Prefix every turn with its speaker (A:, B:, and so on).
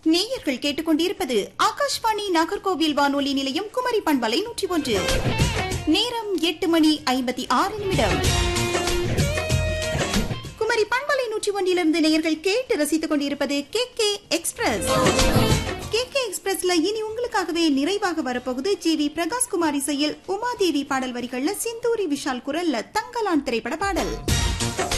A: நேயர்கள் கேட்டுக்கொண்டிருப்பது ஆகாஷ்வாணி நாகர்கோவில் வானொலி நிலையம் குமரி பண்பலை 101. நேரம் 8:56. குமரி பண்பலை 101 நேயர்கள் கேட்டு ரசித்துக் கொண்டிருப்பது KK எக்ஸ்பிரஸ். KK எக்ஸ்பிரஸ்ல இனி உங்களுக்காகவே நிறைவாக வரப்போகுது ஜி.வி. பிரகாஷ்குமார் இசையில் உமாதேவி பாடல் வரிகள்ல சிந்தூரி விஷால் குரல்ல தங்கலான் திரைப்பட பாடல்.